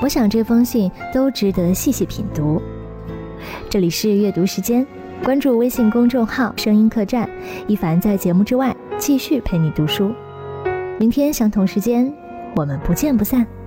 我想这封信都值得细细品读。这里是阅读时间，关注微信公众号声音客栈，一凡在节目之外继续陪你读书。明天相同时间，我们不见不散。